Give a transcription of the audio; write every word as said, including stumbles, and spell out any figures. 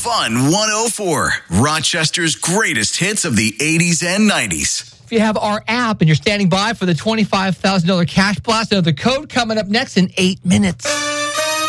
Fun one oh four, Rochester's greatest hits of the eighties and nineties. If you have our app and you're standing by for the twenty-five thousand dollars cash blast, another code coming up next in eight minutes.